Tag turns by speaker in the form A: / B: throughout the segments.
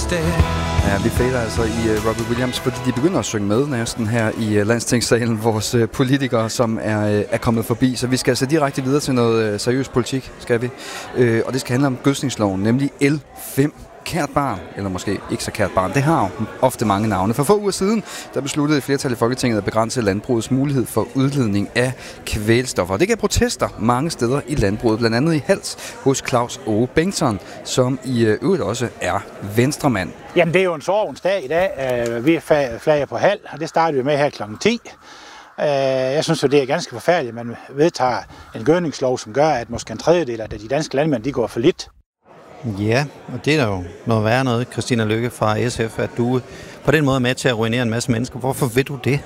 A: instead.
B: Ja, vi fader altså i Robbie Williams, fordi de begynder at synge med næsten her i Landstingssalen, vores politikere, som er kommet forbi. Så vi skal altså direkte videre til noget seriøs politik, skal vi. Og det skal handle om gødsningsloven, nemlig L5. Kært barn, eller måske ikke så kært barn, det har jo ofte mange navne. For få uger siden, der besluttede et flertal i Folketinget at begrænse landbrugets mulighed for udledning af kvælstoffer. Det gav protester mange steder i landbruget, blandt andet i Hals hos Claus Aage Bengtsson, som i øvrigt også er venstremand.
C: Jamen, det er jo en sorgens dag i dag. Vi flager på halv, og det starter vi med her kl. 10. Jeg synes jo, det er ganske forfærdeligt, at man vedtager en gødningslov, som gør, at måske en tredjedel af de danske landmænd, de går for lidt.
D: Ja, og det er der jo noget værre noget, Christina Lykke fra SF, at du på den måde er med til at ruinere en masse mennesker. Hvorfor vil du det?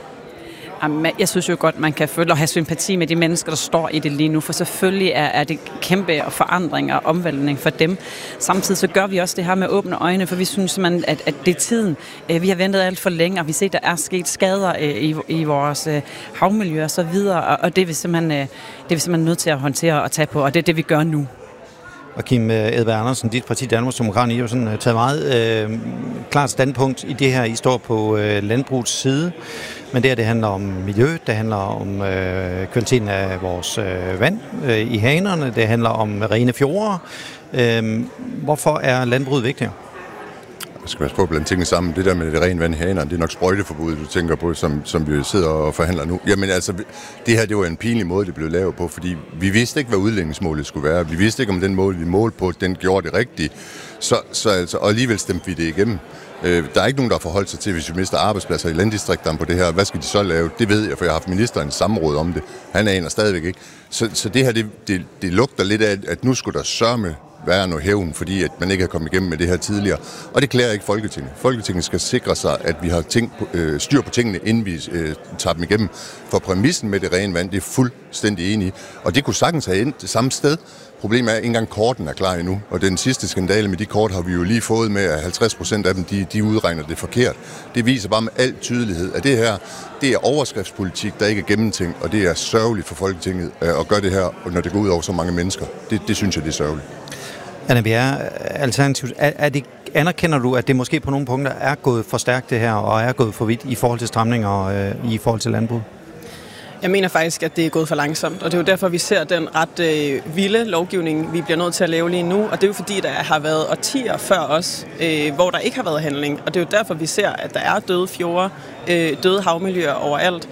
E: Jeg synes jo godt, man kan føle og have sympati med de mennesker, der står i det lige nu, for selvfølgelig er det kæmpe forandring og omvæltning for dem. Samtidig så gør vi også det her med åbne øjne, for vi synes simpelthen, at det er tiden. Vi har ventet alt for længe, og vi ser, at der er sket skader i vores havmiljø og så videre, og det er vi simpelthen nødt til at håndtere og tage på, og det er det, vi gør nu.
D: Og Kim Edberg Andersen, dit parti Danmarksdemokraterne, I har jo sådan taget meget klart standpunkt i det her. I står på landbrugets side, men det handler om miljø, det handler om kvaliteten af vores vand i hanerne, det handler om rene fjorde. Hvorfor er landbruget vigtigere?
F: Jeg skal passe på at blande tingene sammen. Det der med det rene vand i hanerne, det er nok sprøjteforbuddet, du tænker på, som vi sidder og forhandler nu. Jamen altså, det her, det var en pinlig måde, det blev lavet på, fordi vi vidste ikke, hvad udledningsmålet skulle være. Vi vidste ikke, om den måde, vi målte på, den gjorde det rigtigt. Og alligevel stemte vi det igennem. Der er ikke nogen, der har forholdt sig til, hvis vi mister arbejdspladser i landdistrikterne på det her. Hvad skal de så lave? Det ved jeg, for jeg har haft ministeren i samråd om det. Han aner stadigvæk ikke. Så det her, det lugter lidt af, at nu skulle der sørme være noget hævn, fordi at man ikke har kommet igennem med det her tidligere. Og det klæder ikke Folketinget. Folketinget skal sikre sig, at vi har styr på tingene, inden vi tager dem igennem. For præmissen med det rene vand, det er fuldstændig enig i. Og det kunne sagtens have endt det samme sted. Problemet er, at ikke engang korten er klar endnu. Og den sidste skandale med de kort har vi jo lige fået med, at 50% af dem, de udregner det forkert. Det viser bare med al tydelighed, at det her, det er overskriftspolitik, der ikke er gennemtænkt, og det er sørgeligt for Folketinget at gøre det her, når det går ud over så mange mennesker. Det synes jeg, det er sørgeligt.
D: Anna Bjerre, Alternativet, anerkender du, at det måske på nogle punkter er gået for stærkt det her, og er gået for vidt i forhold til stramninger i forhold til landbrug?
G: Jeg mener faktisk, at det er gået for langsomt, og det er jo derfor, vi ser den ret vilde lovgivning, vi bliver nødt til at lave lige nu, og det er jo fordi, der har været årtier før os, hvor der ikke har været handling, og det er jo derfor, vi ser, at der er døde fjorde, døde havmiljøer overalt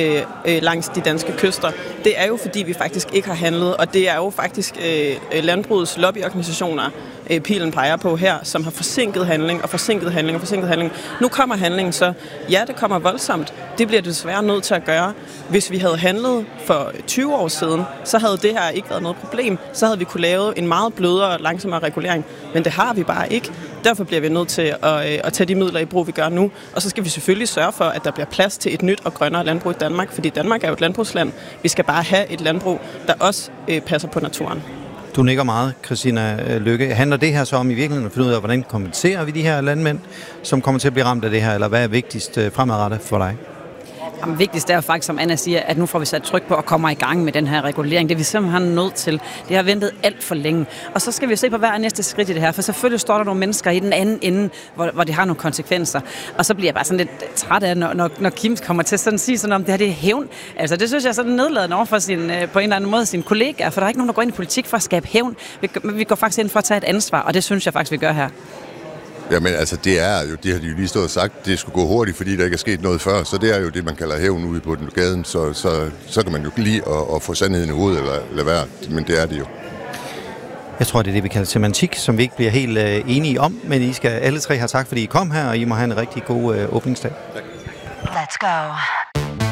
G: langs de danske kyster. Det er jo fordi, vi faktisk ikke har handlet, og det er jo faktisk landbrugets lobbyorganisationer, pilen peger på her, som har forsinket handling og forsinket handling og forsinket handling. Nu kommer handlingen så, ja, det kommer voldsomt. Det bliver det desværre nødt til at gøre. Hvis vi havde handlet for 20 år siden, så havde det her ikke været noget problem. Så havde vi kunne lave en meget blødere og langsommere regulering. Men det har vi bare ikke. Derfor bliver vi nødt til at tage de midler i brug, vi gør nu. Og så skal vi selvfølgelig sørge for, at der bliver plads til et nyt og grønnere landbrug i Danmark, fordi Danmark er jo et landbrugsland. Vi skal bare have et landbrug, der også passer på naturen.
D: Du nikker meget, Christina Lykke. Handler det her så om i virkeligheden at finde ud af, hvordan kompenserer vi de her landmænd, som kommer til at blive ramt af det her, eller hvad er vigtigst fremadrettet for dig?
E: Jamen, vigtigst er jo faktisk, som Anna siger, at nu får vi sat tryk på at komme i gang med den her regulering. Det er vi simpelthen nødt til. Det har ventet alt for længe. Og så skal vi se på, hvad er næste skridt i det her. For selvfølgelig står der nogle mennesker i den anden ende, hvor det har nogle konsekvenser. Og så bliver jeg bare sådan lidt træt af, når Kim kommer til at sige sådan om, det her det er hævn. Altså det synes jeg er sådan nedladende over for på en eller anden måde sine kollegaer. For der er ikke nogen, der går ind i politik for at skabe hævn. Vi går faktisk ind for at tage et ansvar, og det synes jeg faktisk, vi gør her.
F: Jamen altså, det har de jo lige stået og sagt, det skulle gå hurtigt, fordi der ikke er sket noget før, så det er jo det, man kalder hævn ude på den gaden, så kan man jo lide at få sandheden i hovedet, eller lade være, men det er det jo.
D: Jeg tror, det er det, vi kalder semantik, som vi ikke bliver helt enige om, men I skal alle tre have tak, fordi I kom her, og I må have en rigtig god åbningsdag.
F: Tak.
H: Let's go.